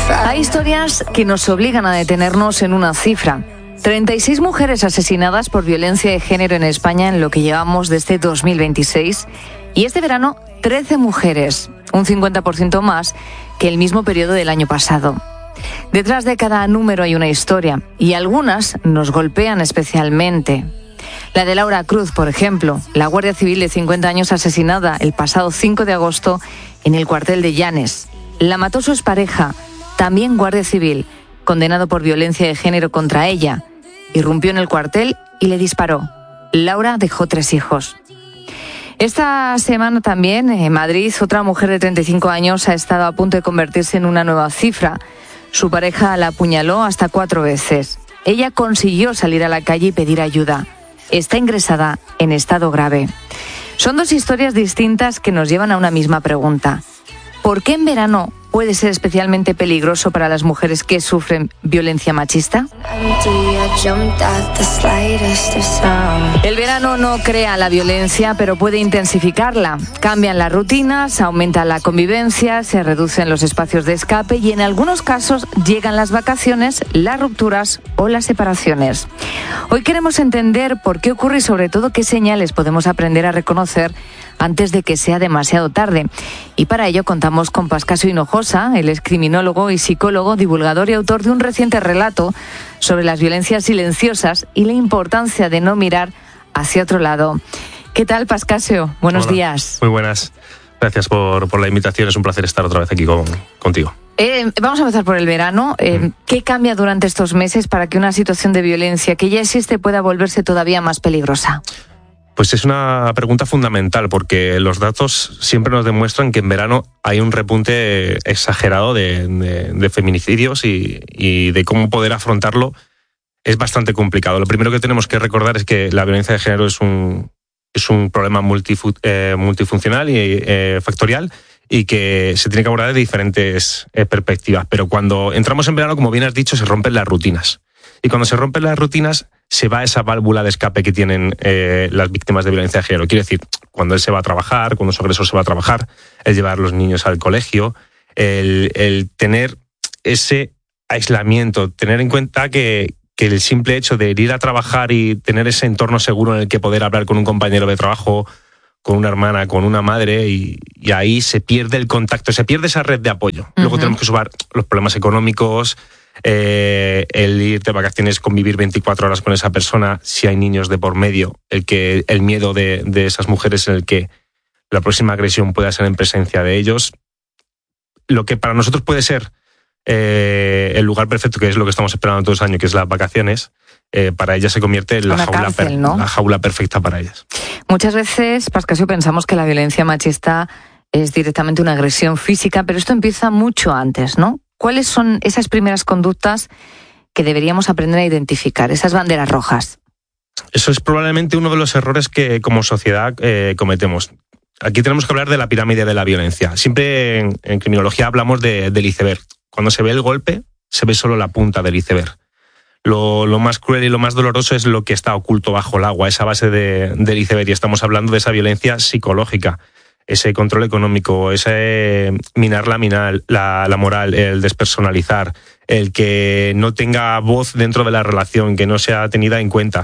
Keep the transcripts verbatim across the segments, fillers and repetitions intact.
Hay historias que nos obligan a detenernos en una cifra. treinta y seis mujeres asesinadas por violencia de género en España en lo que llevamos desde dos mil veintiséis. Y este verano, trece mujeres, un cincuenta por ciento más que el mismo periodo del año pasado. Detrás de cada número hay una historia, y algunas nos golpean especialmente. La de Laura Cruz, por ejemplo, la guardia civil de cincuenta años asesinada el pasado cinco de agosto en el cuartel de Llanes. La mató su expareja, también guardia civil, condenado por violencia de género contra ella. Irrumpió en el cuartel y le disparó. Laura dejó tres hijos. Esta semana también, en Madrid, otra mujer de treinta y cinco años ha estado a punto de convertirse en una nueva cifra. Su pareja la apuñaló hasta cuatro veces. Ella consiguió salir a la calle y pedir ayuda. Está ingresada en estado grave. Son dos historias distintas que nos llevan a una misma pregunta. ¿Por qué en verano puede ser especialmente peligroso para las mujeres que sufren violencia machista? El verano no crea la violencia, pero puede intensificarla. Cambian las rutinas, aumenta la convivencia, se reducen los espacios de escape y en algunos casos llegan las vacaciones, las rupturas o las separaciones. Hoy queremos entender por qué ocurre y sobre todo qué señales podemos aprender a reconocer antes de que sea demasiado tarde. Y para ello contamos con Pascasio Hinojosa, él es criminólogo y psicólogo, divulgador y autor de un reciente relato sobre las violencias silenciosas y la importancia de no mirar hacia otro lado. ¿Qué tal, Pascasio? Buenos Hola. días. Muy buenas. Gracias por, por la invitación. Es un placer estar otra vez aquí con, contigo. Eh, vamos a empezar por el verano. Eh, mm. ¿Qué cambia durante estos meses para que una situación de violencia que ya existe pueda volverse todavía más peligrosa? Pues es una pregunta fundamental porque los datos siempre nos demuestran que en verano hay un repunte exagerado de, de, de feminicidios y, y de cómo poder afrontarlo es bastante complicado. Lo primero que tenemos que recordar es que la violencia de género es un, es un problema multifu, eh, multifuncional y eh, factorial y que se tiene que abordar de diferentes eh, perspectivas. Pero cuando entramos en verano, como bien has dicho, se rompen las rutinas. Y cuando se rompen las rutinas, se va esa válvula de escape que tienen eh, las víctimas de violencia de género. Quiere decir, cuando él se va a trabajar, cuando su agresor se va a trabajar, el llevar a los niños al colegio, el, el tener ese aislamiento, tener en cuenta que, que el simple hecho de ir a trabajar y tener ese entorno seguro en el que poder hablar con un compañero de trabajo, con una hermana, con una madre, y, y ahí se pierde el contacto, se pierde esa red de apoyo. Uh-huh. Luego tenemos que sumar los problemas económicos, Eh, el ir de vacaciones, convivir veinticuatro horas con esa persona, si hay niños de por medio, el que el miedo de, de esas mujeres en el que la próxima agresión pueda ser en presencia de ellos. Lo que para nosotros puede ser eh, el lugar perfecto, que es lo que estamos esperando todos los años, que es las vacaciones, eh, para ellas se convierte en la jaula, cárcel, per- ¿no? la jaula perfecta para ellas. Muchas veces, Pascasio, pensamos que la violencia machista es directamente una agresión física, pero esto empieza mucho antes, ¿no? ¿Cuáles son esas primeras conductas que deberíamos aprender a identificar, esas banderas rojas? Eso es probablemente uno de los errores que como sociedad eh, cometemos. Aquí tenemos que hablar de la pirámide de la violencia. Siempre en, en criminología hablamos de, del iceberg. Cuando se ve el golpe, se ve solo la punta del iceberg. Lo, lo más cruel y lo más doloroso es lo que está oculto bajo el agua, esa base de, del iceberg. Y estamos hablando de esa violencia psicológica, ese control económico, ese minar la, minar, la, la moral, el despersonalizar, el que no tenga voz dentro de la relación, que no sea tenida en cuenta.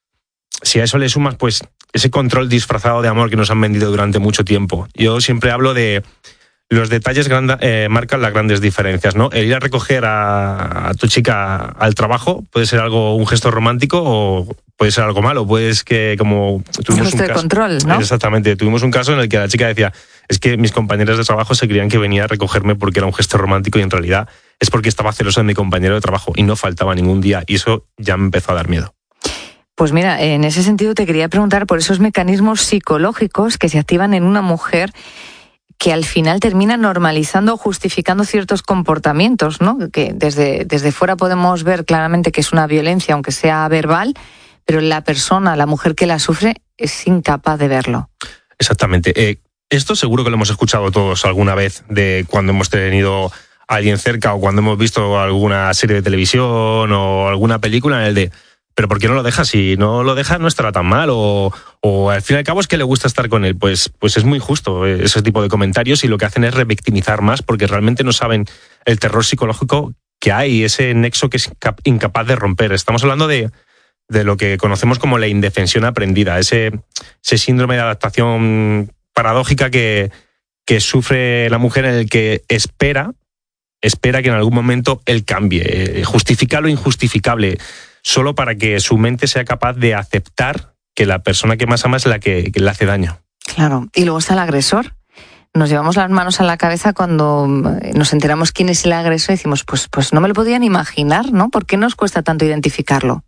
Si a eso le sumas, pues, ese control disfrazado de amor que nos han vendido durante mucho tiempo. Yo siempre hablo de los detalles grandes, eh, marcan las grandes diferencias, ¿no? El ir a recoger a, a tu chica al trabajo puede ser algo, un gesto romántico, o puede ser algo malo. Pues que como tuvimos un, un caso, de control, ¿no? Exactamente, tuvimos un caso en el que la chica decía, es que mis compañeras de trabajo se creían que venía a recogerme porque era un gesto romántico y en realidad es porque estaba celosa de mi compañero de trabajo y no faltaba ningún día, y eso ya me empezó a dar miedo. Pues mira, en ese sentido te quería preguntar por esos mecanismos psicológicos que se activan en una mujer que al final termina normalizando o justificando ciertos comportamientos, ¿no? Que desde, desde fuera podemos ver claramente que es una violencia, aunque sea verbal, pero la persona, la mujer que la sufre, es incapaz de verlo. Exactamente. Eh, esto seguro que lo hemos escuchado todos alguna vez, de cuando hemos tenido a alguien cerca o cuando hemos visto alguna serie de televisión o alguna película en el de pero ¿por qué no lo deja? Si no lo deja, no estará tan mal, o, o al fin y al cabo es que le gusta estar con él. Pues, pues es muy justo ese tipo de comentarios, y lo que hacen es revictimizar más, porque realmente no saben el terror psicológico que hay, ese nexo que es incapaz de romper. Estamos hablando de, de lo que conocemos como la indefensión aprendida, ese, ese síndrome de adaptación paradójica que, que sufre la mujer, en el que espera, espera que en algún momento él cambie, justifica lo injustificable, solo para que su mente sea capaz de aceptar que la persona que más ama es la que, que le hace daño. Claro, y luego está el agresor. Nos llevamos las manos a la cabeza cuando nos enteramos quién es el agresor y decimos, pues, pues no me lo podían imaginar, ¿no? ¿Por qué nos cuesta tanto identificarlo?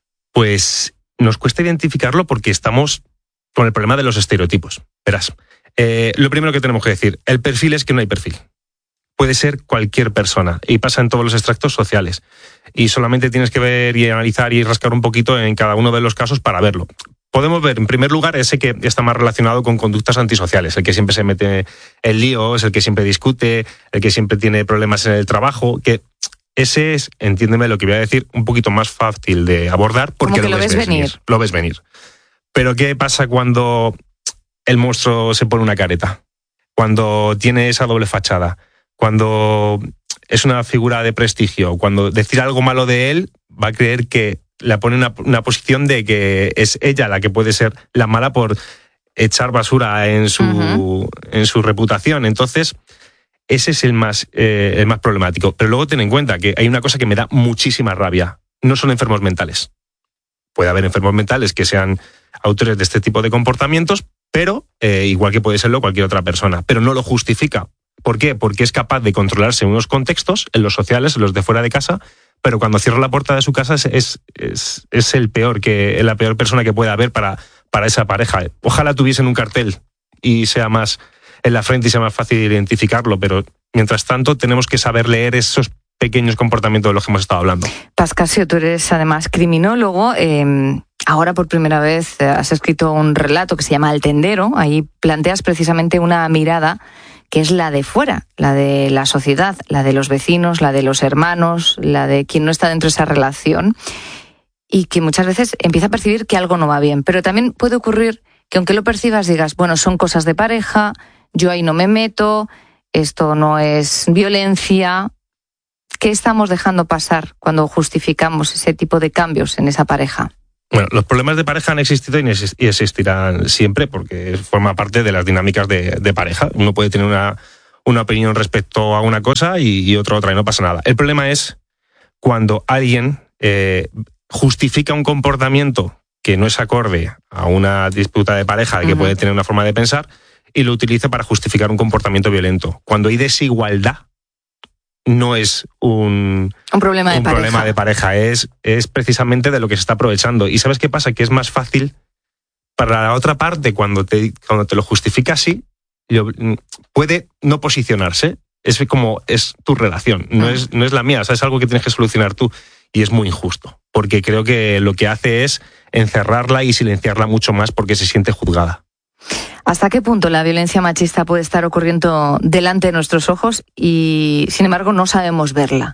Pues nos cuesta identificarlo porque estamos con el problema de los estereotipos. Verás, eh, lo primero que tenemos que decir, el perfil es que no hay perfil. Puede ser cualquier persona, y pasa en todos los extractos sociales. Y solamente tienes que ver y analizar y rascar un poquito en cada uno de los casos para verlo. Podemos ver, en primer lugar, ese que está más relacionado con conductas antisociales, el que siempre se mete en líos, el que siempre discute, el que siempre tiene problemas en el trabajo, que ese es, entiéndeme lo que voy a decir, un poquito más fácil de abordar porque lo, lo ves ves venir. venir. Lo ves venir. Pero ¿qué pasa cuando el monstruo se pone una careta? Cuando tiene esa doble fachada, cuando es una figura de prestigio, cuando decir algo malo de él va a creer que la pone en una, una posición de que es ella la que puede ser la mala por echar basura en su, uh-huh. en su reputación. Entonces, ese es el más, eh, el más problemático. Pero luego ten en cuenta que hay una cosa que me da muchísima rabia. No son enfermos mentales. Puede haber enfermos mentales que sean autores de este tipo de comportamientos, pero eh, igual que puede serlo cualquier otra persona. Pero no lo justifica. ¿Por qué? Porque es capaz de controlarse en unos contextos, en los sociales, en los de fuera de casa, pero cuando cierra la puerta de su casa es, es, es, es el peor que, la peor persona que pueda haber para, para esa pareja. Ojalá tuviesen un cartel y sea más en la frente y sea más fácil identificarlo, pero mientras tanto tenemos que saber leer esos pequeños comportamientos de los que hemos estado hablando. Pascasio, tú eres además criminólogo. Eh, ahora por primera vez has escrito un relato que se llama El Tendero. Ahí planteas precisamente una mirada que es la de fuera, la de la sociedad, la de los vecinos, la de los hermanos, la de quien no está dentro de esa relación, y que muchas veces empieza a percibir que algo no va bien. Pero también puede ocurrir que aunque lo percibas digas, bueno, son cosas de pareja, yo ahí no me meto, esto no es violencia. ¿Qué estamos dejando pasar cuando justificamos ese tipo de cambios en esa pareja? Bueno, los problemas de pareja han existido y existirán siempre porque forma parte de las dinámicas de, de pareja. Uno puede tener una, una opinión respecto a una cosa y, y otra otra y no pasa nada. El problema es cuando alguien eh, justifica un comportamiento que no es acorde a una disputa de pareja, que uh-huh. puede tener una forma de pensar, y lo utiliza para justificar un comportamiento violento. Cuando hay desigualdad, no es un, un problema de un pareja, problema de pareja es, es precisamente de lo que se está aprovechando. ¿Y sabes qué pasa? Que es más fácil para la otra parte, cuando te, cuando te lo justifica así, puede no posicionarse. Es como, es tu relación, no, ah. es, no es la mía, o sea, es algo que tienes que solucionar tú. Y es muy injusto, porque creo que lo que hace es encerrarla y silenciarla mucho más porque se siente juzgada. ¿Hasta qué punto la violencia machista puede estar ocurriendo delante de nuestros ojos y, sin embargo, no sabemos verla?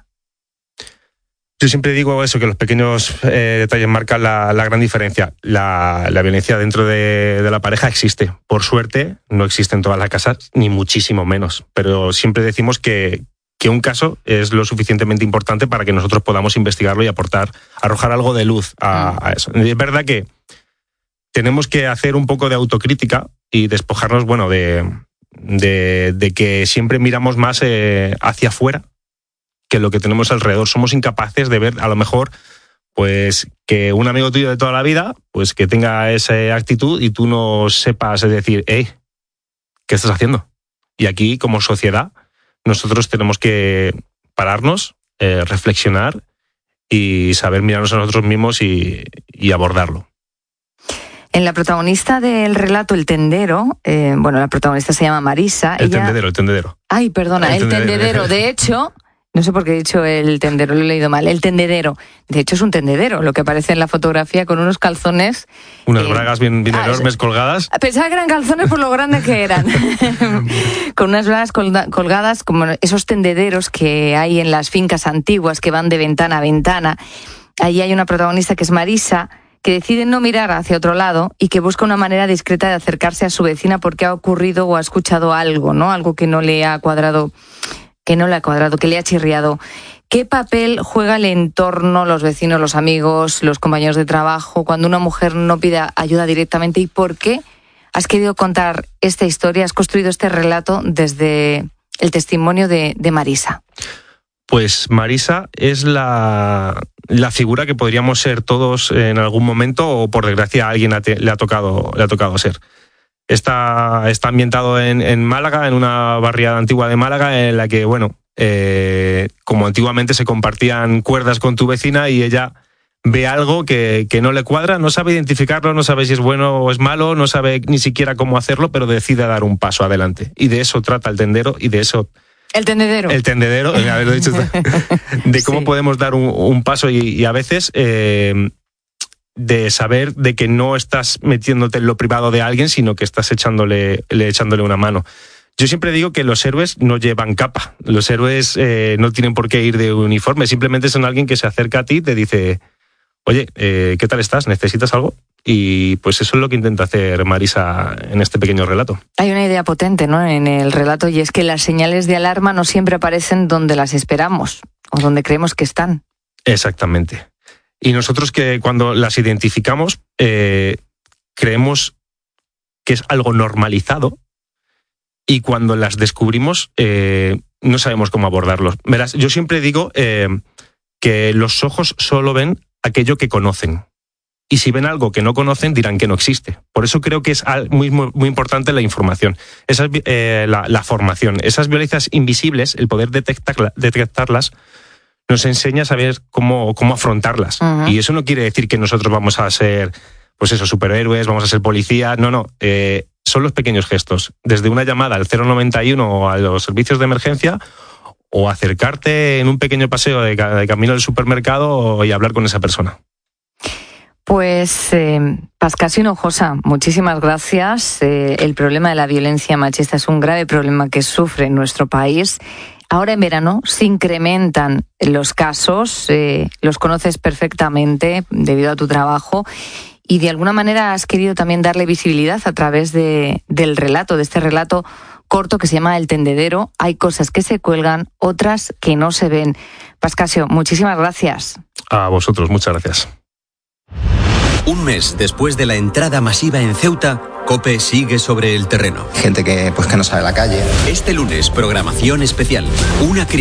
Yo siempre digo eso, que los pequeños eh, detalles marcan la, la gran diferencia. La, la violencia dentro de, de la pareja existe. Por suerte, no existe en todas las casas, ni muchísimo menos. Pero siempre decimos que, que un caso es lo suficientemente importante para que nosotros podamos investigarlo y aportar, arrojar algo de luz a, mm. a eso. Es verdad que tenemos que hacer un poco de autocrítica y despojarnos, bueno, de, de, de que siempre miramos más eh, hacia afuera que lo que tenemos alrededor. Somos incapaces de ver, a lo mejor, pues que un amigo tuyo de toda la vida, pues que tenga esa actitud y tú no sepas decir, hey, ¿qué estás haciendo? Y aquí, como sociedad, nosotros tenemos que pararnos, eh, reflexionar y saber mirarnos a nosotros mismos y, y abordarlo. En la protagonista del relato El Tendero, eh, bueno, la protagonista se llama Marisa. El ella... tendedero, el tendedero. Ay, perdona, el, el tendedero. tendedero. De hecho, no sé por qué he dicho el tendero, lo he leído mal. El tendedero. De hecho, es un tendedero, lo que aparece en la fotografía con unos calzones. Unas eh... bragas bien, bien ah, enormes colgadas. Pensaba que eran calzones por lo grandes que eran. Con unas bragas colgadas, como esos tendederos que hay en las fincas antiguas que van de ventana a ventana. Allí hay una protagonista que es Marisa, que decide no mirar hacia otro lado y que busca una manera discreta de acercarse a su vecina porque ha ocurrido o ha escuchado algo, ¿no? Algo que no le ha cuadrado, que no le ha cuadrado, que le ha chirriado. ¿Qué papel juega el entorno, los vecinos, los amigos, los compañeros de trabajo cuando una mujer no pide ayuda directamente? ¿Y por qué has querido contar esta historia, has construido este relato desde el testimonio de, de Marisa? Pues Marisa es la, la figura que podríamos ser todos en algún momento, o por desgracia a alguien le ha tocado, le ha tocado ser. Está, está ambientado en, en Málaga, en una barriada antigua de Málaga, en la que, bueno, eh, como antiguamente se compartían cuerdas con tu vecina y ella ve algo que, que no le cuadra, no sabe identificarlo, no sabe si es bueno o es malo, no sabe ni siquiera cómo hacerlo, pero decide dar un paso adelante. Y de eso trata el tendero y de eso... El tendedero. El tendedero, haberlo dicho, de cómo sí. podemos dar un, un paso y, y a veces eh, de saber de que no estás metiéndote en lo privado de alguien, sino que estás echándole, le, echándole una mano. Yo siempre digo que los héroes no llevan capa, los héroes eh, no tienen por qué ir de uniforme, simplemente son alguien que se acerca a ti y te dice, oye, eh, ¿qué tal estás? ¿Necesitas algo? Y pues eso es lo que intenta hacer Marisa en este pequeño relato. Hay una idea potente, ¿no?, en el relato, y es que las señales de alarma no siempre aparecen donde las esperamos o donde creemos que están. Exactamente. Y nosotros que cuando las identificamos eh, creemos que es algo normalizado y cuando las descubrimos eh, no sabemos cómo abordarlos. Verás, yo siempre digo eh, que los ojos solo ven aquello que conocen. Y si ven algo que no conocen, dirán que no existe. Por eso creo que es muy, muy, muy importante la información, Esas, eh, la, la formación. Esas violencias invisibles, el poder detectarla, detectarlas, nos enseña a saber cómo, cómo afrontarlas. Uh-huh. Y eso no quiere decir que nosotros vamos a ser, pues eso, superhéroes, vamos a ser policías. No, no. Eh, son los pequeños gestos. Desde una llamada al cero noventa y uno o a los servicios de emergencia, o acercarte en un pequeño paseo de, de camino al supermercado y hablar con esa persona. Pues eh, Pascasio Hinojosa, muchísimas gracias. Eh, el problema de la violencia machista es un grave problema que sufre nuestro país. Ahora en verano se incrementan los casos, eh, los conoces perfectamente debido a tu trabajo y de alguna manera has querido también darle visibilidad a través de, del relato, de este relato corto que se llama El Tendedero. Hay cosas que se cuelgan, otras que no se ven. Pascasio, muchísimas gracias. A vosotros, muchas gracias. Un mes después de la entrada masiva en Ceuta, COPE sigue sobre el terreno. Gente que, pues, que no sabe la calle. Este lunes, programación especial. Una